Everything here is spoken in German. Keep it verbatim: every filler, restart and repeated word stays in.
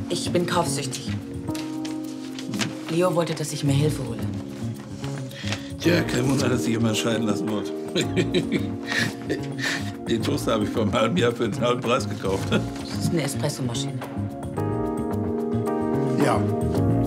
Ich bin kaufsüchtig. Leo wollte, dass ich mir Hilfe hole. Tja, kein Wunder, dass ich immer scheiden lassen wollte. Den Toaster habe ich vor einem halben Jahr für den halben Preis gekauft. Das ist eine Espressomaschine. Ja.